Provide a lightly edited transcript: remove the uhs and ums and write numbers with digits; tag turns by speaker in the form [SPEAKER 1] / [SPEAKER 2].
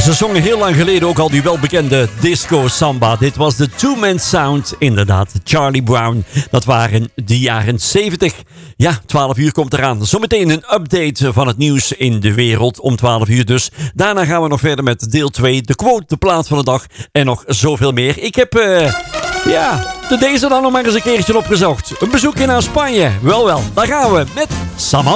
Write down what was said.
[SPEAKER 1] Ze zongen heel lang geleden ook al die welbekende disco samba. Dit was de two-man sound, inderdaad. Charlie Brown, dat waren de jaren 70. Ja, 12 uur komt eraan. Zometeen een update van het nieuws in de wereld om 12 uur dus. Daarna gaan we nog verder met deel 2, de quote, de plaat van de dag en nog zoveel meer. Ik heb, deze dan nog maar eens een keertje opgezocht. Een bezoekje naar Spanje. Wel, daar gaan we met Samantha.